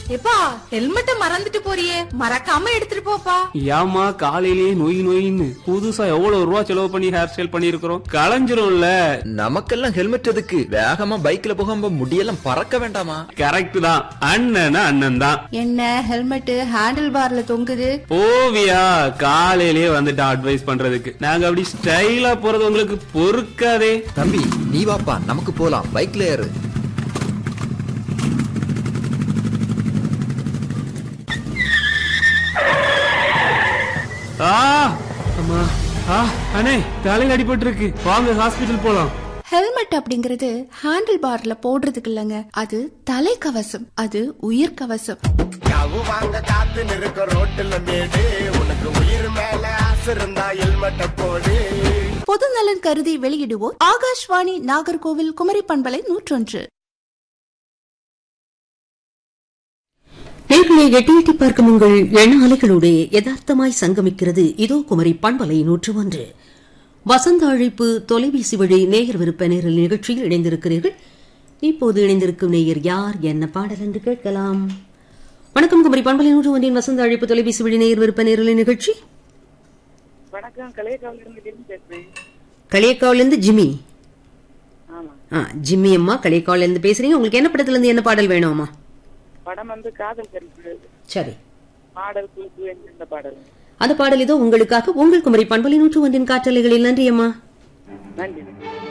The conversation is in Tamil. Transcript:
எப்பா ஹெல்மெட்ட மறந்துட்டு போறியே, மறக்காம எடுத்துட்டு போப்பா. ஏமா காலையிலேயே நோயின்னு புதுசா எவ்வளவு ரூபா செலவு பண்ணி ஹேர் ஸ்டைல் பண்ணிருக்கிறோம், களைஞ்சிரும்ல. நமக்கெல்லாம் ஹெல்மெட் எதுக்கு? வேகமா பைக்ல போகாம முடியெல்லாம் பறக்க வேண்டாமா? கரெக்ட் தான், அண்ணன் அண்ணன் தான். என்ன ஹெல்மெட் ஹேண்டில் பார்ல தொங்குது? ஓவியா காலையிலேயே வந்துட்டு அட்வைஸ் பண்றதுக்கு. நாங்க அப்படி ஸ்டைலா போறது உங்களுக்கு பொறுக்காதே. தம்பி நீ வாப்பா, நமக்கு போலாம், பைக்ல ஏறு. அண்ணே தலையில அடிபட்டு இருக்கு, வாங்க ஹாஸ்பிடல் போலாம். ஹெல்மெட் அப்படிங்கறது ஹேண்டில் பார்ல போடுறதுக்கு இல்லங்க, அது தலைக்கவசம், அது உயிர் கவசம். வாங்க காத்து நிற்க ரோட்டுல மேடு, உனக்கு உயிர் மேல ஆசை இருந்தா ஹெல்மெட்ட போடு. பொது நலன் கருதி வெளியிடுவோர் ஆகாஷ்வாணி நாகர்கோவில் குமரி பண்பலை 101. நேர்களை எட்டி எட்டி பார்க்கும் உங்கள் எண்ண அலைகளோடு யதார்த்தமாய் சங்கமிக்கிறது இதோ குமரி பண்பலை 101. வசந்த அழைப்பு தொலைபேசி வழி நேயர் விருப்ப நேரில் நிகழ்ச்சியில் இணைந்திருக்கிறீர்கள். இப்போது இணைந்திருக்கும் நேயர் யார், என்ன பாடல் என்று கேட்கலாம். வணக்கம், குமரி பண்பலை 101 வசந்த அழைப்பு தொலைபேசி வழி நேயர் விருப்ப நேரில் நிகழ்ச்சி. வணக்கம், களியக்காவிலிருந்து களியக்காவிலிருந்து ஜிம்மி. ஜிம்மி அம்மா களியக்காவிலிருந்து பேசுறீங்க. உங்களுக்கு என்ன படத்துல இருந்து என்ன பாடல் வேணுமா? படம் வந்து காதல் கருப்பு. சரி, பாடல் குழுப்பு என்ற பாடல். அந்த பாடல் இதோ உங்களுக்காக உங்கள் குமரி பண்பலை 101 காற்றலைகளில். நன்றி அம்மா. நன்றி.